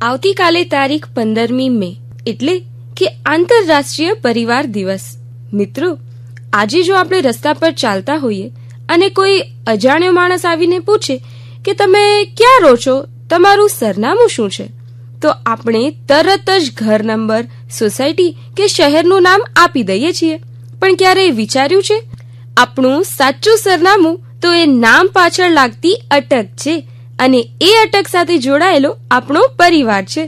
આવતીકાલે તારીખ 15મી મે એટલે કે આંતરરાષ્ટ્રીય પરિવાર દિવસ. મિત્રો, આજે જો આપણે રસ્તા પર ચાલતા હોઈએ અને કોઈ અજાણ્યો માણસ આવીને પૂછે કે તમે ક્યાં રહો છો, તમારું સરનામું શું છે, તો આપણે તરત જ ઘર નંબર, સોસાયટી કે શહેરનું નામ આપી દઈએ છીએ. પણ ક્યારેય વિચાર્યું છે આપણું સાચું સરનામું તો એ નામ પાછળ લાગતી અટક છે અને એ અટક સાથે જોડાયેલો આપણો પરિવાર છે.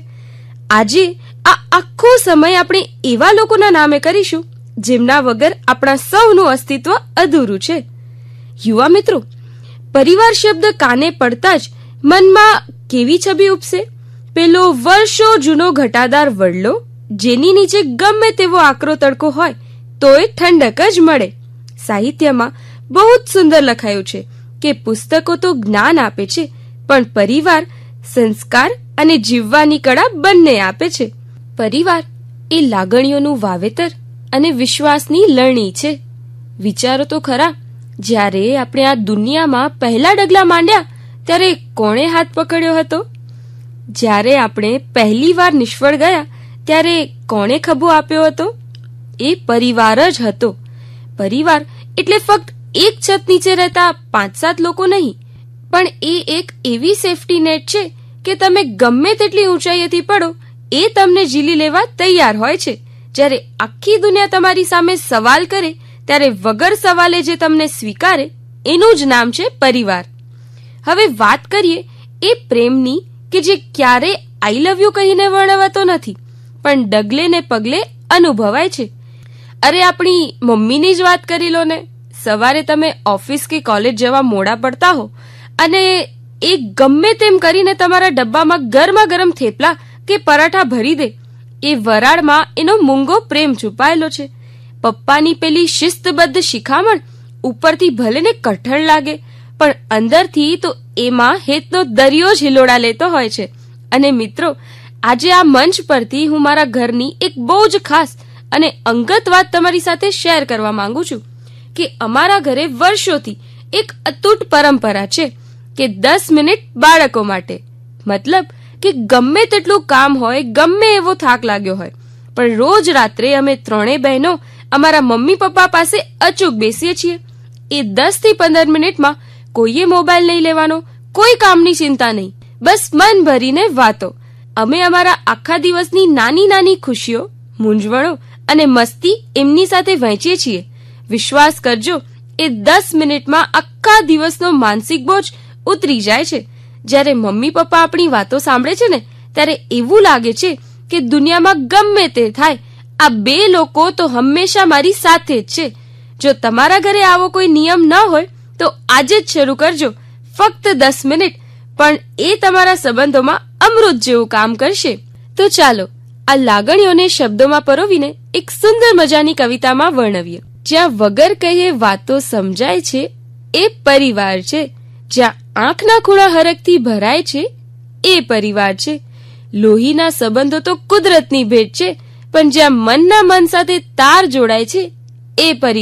આજે આ આખો સમય આપણે એવા લોકોના નામે કરીશું જેમના વગર આપણા સૌનું અસ્તિત્વ અધૂરું છે. યુવા મિત્રો, પરિવાર શબ્દ કાને પડતા જ મનમાં કેવી છબી ઉપસે? પેલો વર્ષો જૂનો ઘટાદાર વડલો જેની નીચે ગમે તેવો આકરો તડકો હોય તોય ઠંડક જ મળે. સાહિત્યમાં બહુ જ સુંદર લખાયું છે કે પુસ્તકો તો જ્ઞાન આપે છે પણ પરિવાર સંસ્કાર અને જીવવાની કળા બંને આપે છે. પરિવાર એ લાગણીઓનું વાવેતર અને વિશ્વાસની લણણી છે. વિચારો તો ખરા, જ્યારે આપણે આ દુનિયામાં પહેલા ડગલા માંડ્યા ત્યારે કોણે હાથ પકડ્યો હતો? જ્યારે આપણે પહેલી વાર નિષ્ફળ ગયા ત્યારે કોણે ખભો આપ્યો હતો? એ પરિવાર જ હતો. પરિવાર એટલે ફક્ત એક છત નીચે રહેતા 5-7 લોકો નહીં, પણ એ એક એવી સેફટી નેટ છે કે તમે ગમે તેટલી ઊંચાઈએથી પડો એ તમને ઝીલી લેવા તૈયાર હોય છે. જ્યારે આખી દુનિયા તમારી સામે સવાલ કરે ત્યારે વગર સવાલે જે તમને સ્વીકારે એનું જ નામ છે પરિવાર. હવે વાત કરીએ એ પ્રેમની કે જે ક્યારે આઈ લવ યુ કહીને વર્ણવાતો નથી પણ ડગલે ને પગલે અનુભવાય છે. અરે આપણી મમ્મીની જ વાત કરી લો ને. સવારે તમે ઓફિસ કે કોલેજ જવા મોડા પડતા હો અને એ ગમે તેમ કરીને તમારા ડબ્બામાં ગરમા ગરમ થેપલા કે પરાઠા ભરી દે. એ વરાળમાં એનો મૂંગો પ્રેમ છુપાયેલો છે. પપ્પાની પેલી શિસ્તબદ્ધ શિખામણ ઉપરથી ભલે ને કઠણ લાગે પણ અંદરથી તો એમાં હેતનો દરિયો જ હિલોડા લેતો હોય છે. અને મિત્રો, આજે આ મંચ પરથી હું મારા ઘરની એક બહુ જ ખાસ અને અંગત વાત તમારી સાથે શેર કરવા માંગુ છું કે અમારા ઘરે વર્ષોથી એક અતૂટ પરંપરા છે કે 10 મિનિટ બાળકો માટે. મતલબ કે ગમે તેટલું કામ હોય, ગમે એવો થાક લાગ્યો હોય, પણ રોજ રાત્રે અમે ત્રણેય બહેનો અમારા મમ્મી પપ્પા પાસે અચૂક બેસીએ છીએ. એ 10 થી 15 મિનિટમાં કોઈએ મોબાઈલ નહીં લેવાનો, કોઈ કામની ચિંતા નહીં, બસ મન ભરીને વાતો. અમે અમારા આખા દિવસની નાની નાની ખુશીઓ, મૂંઝવણો અને મસ્તી એમની સાથે વહેંચીએ છીએ. વિશ્વાસ કરજો, એ 10 મિનિટમાં આખા દિવસનો માનસિક બોજ ઉતરી જાય છે. જ્યારે મમ્મી પપ્પા આપણી વાતો સાંભળે છે ને ત્યારે એવું લાગે છે કે દુનિયામાં ગમે તે થાય આ 2 લોકો તો હંમેશા મારી સાથે જ છે. જો તમારા ઘરે આવો કોઈ નિયમ ન હોય તો આજે જ શરૂ કરજો. ફક્ત 10 મિનિટ, પણ એ તમારા સંબંધોમાં અમૃત જેવું કામ કરશે. તો ચાલો આ લાગણીઓને શબ્દોમાં પરોવીને એક સુંદર મજાની કવિતામાં વર્ણવીએ. જ્યાં વગર કહીએ વાતો સમજાય છે એ પરિવાર છે. જ્યાં આંખના ખૂણા હરખથી ભરાય છે એ પરિવાર છે. લોહીના સંબંધો તો કુદરતની ભેટ છે, પણ જ્યાં મનના મન સાથે તાર જોડાય છે એ પરિવાર